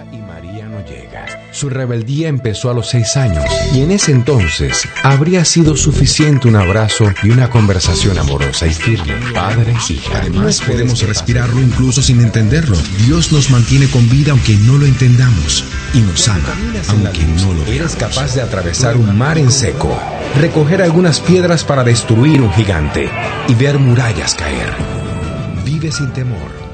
Marta y María no llega. Su rebeldía empezó a los 6 años y en ese entonces habría sido suficiente un abrazo y una conversación amorosa y firme. Padre, hija. Además, podemos respirarlo incluso sin entenderlo. Dios nos mantiene con vida aunque no lo entendamos y nos ama aunque no lo veamos. Eres capaz de atravesar un mar en seco, recoger algunas piedras para destruir un gigante y ver murallas caer. Vive sin temor.